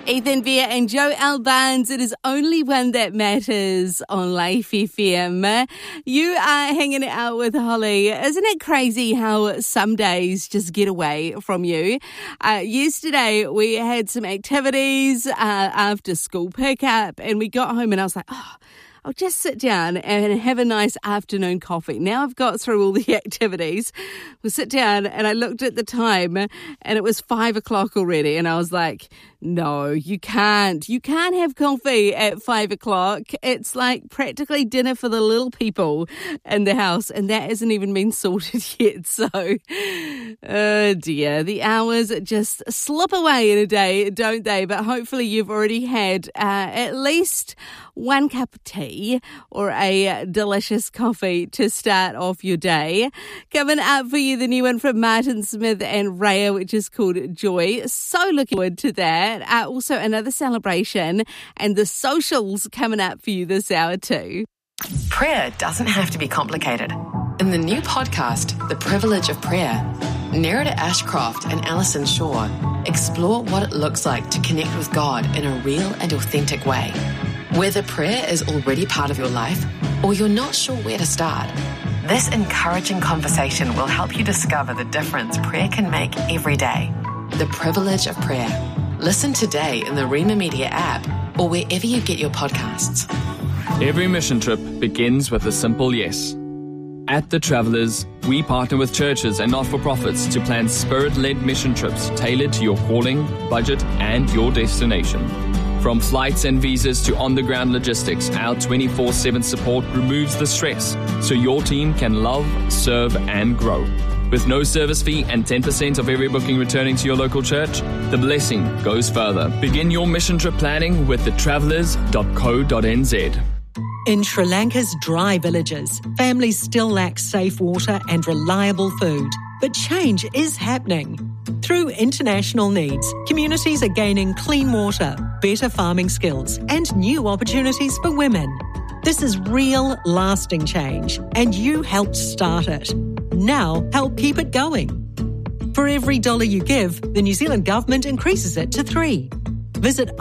Ethan Beer and Joe Albans. It is only one that matters on Life FM. You are hanging out with Holly. Isn't it crazy how some days just get away from you? Yesterday we had some activities after school pickup, and we got home and I was like, I'll just sit down and have a nice afternoon coffee. Now I've got through all the activities. We'll sit down, and I looked at the time and it was 5 o'clock already. And I was like, no, you can't. You can't have coffee at 5 o'clock. It's like practically dinner for the little people in the house, and that hasn't even been sorted yet. So, oh dear, the hours just slip away in a day, don't they? But hopefully you've already had at least one cup of tea or a delicious coffee to start off your day. Coming up for you, the new one from Martin Smith and Raya, which is called Joy. So looking forward to that. Also another celebration and the socials coming up for you this hour too. Prayer doesn't have to be complicated. In the new podcast, The Privilege of Prayer, Nerida Ashcroft and Alison Shaw explore what it looks like to connect with God in a real and authentic way. Whether prayer is already part of your life or you're not sure where to start, this encouraging conversation will help you discover the difference prayer can make every day. The Privilege of Prayer. Listen today in the Rima Media app or wherever you get your podcasts. Every mission trip begins with a simple yes. At The Travelers, we partner with churches and not-for-profits to plan spirit-led mission trips tailored to your calling, budget, and your destination. From flights and visas to on-the-ground logistics, our 24/7 support removes the stress so your team can love, serve, and grow. With no service fee and 10% of every booking returning to your local church, the blessing goes further. Begin your mission trip planning with thetravelers.co.nz. In Sri Lanka's dry villages, families still lack safe water and reliable food. But change is happening. Through international needs, communities are gaining clean water, better farming skills, and new opportunities for women. This is real, lasting change, and you helped start it. Now, help keep it going. For every $1 you give, the New Zealand Government increases it to $3. Visit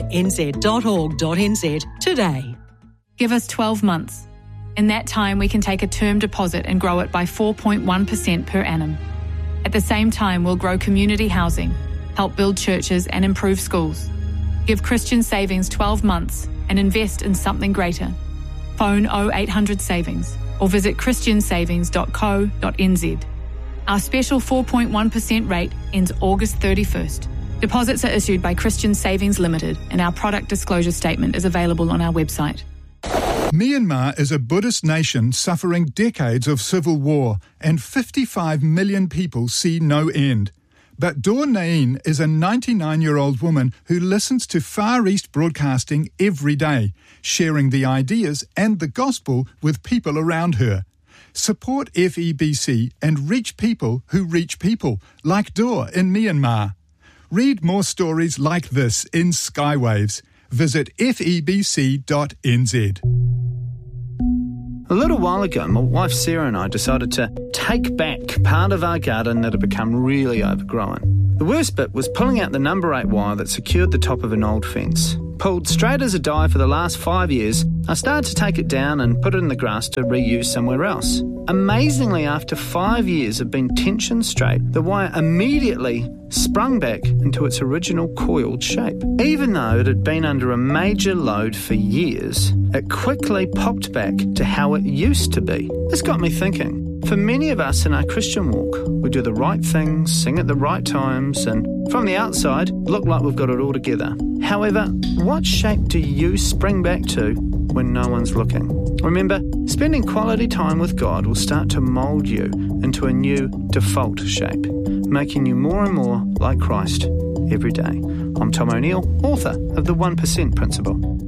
innz.org.nz today. Give us 12 months. In that time, we can take a term deposit and grow it by 4.1% per annum. At the same time, we'll grow community housing, help build churches and improve schools. Give Christian Savings 12 months and invest in something greater. Phone 0800 Savings or visit christiansavings.co.nz. Our special 4.1% rate ends August 31st. Deposits are issued by Christian Savings Limited, and our product disclosure statement is available on our website. Myanmar is a Buddhist nation suffering decades of civil war, and 55 million people see no end. But Dawn Nain is a 99-year-old woman who listens to Far East Broadcasting every day, sharing the ideas and the gospel with people around her. Support FEBC and reach people who reach people, like Dawn in Myanmar. Read more stories like this in Skywaves. Visit febc.nz. A little while ago, my wife Sarah and I decided to take back part of our garden that had become really overgrown. The worst bit was pulling out the number 8 wire that secured the top of an old fence. Pulled straight as a die for the last 5 years, I started to take it down and put it in the grass to reuse somewhere else. Amazingly, after 5 years of being tensioned straight, the wire immediately sprung back into its original coiled shape. Even though it had been under a major load for years, it quickly popped back to how it used to be. This got me thinking. For many of us in our Christian walk, we do the right things, sing at the right times, and from the outside, look like we've got it all together. However, what shape do you spring back to when no one's looking? Remember, spending quality time with God will start to mould you into a new default shape, making you more and more like Christ every day. I'm Tom O'Neill, author of The 1% Principle.